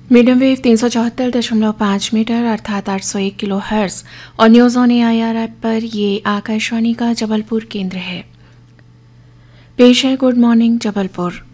Medium wave 374.5 metre अर्थात 801 kilo hertz और news on AIR app पर ये आकाशवाणी का जबलपुर केंद्र है। पेश है गुड मॉर्निंग जबलपुर।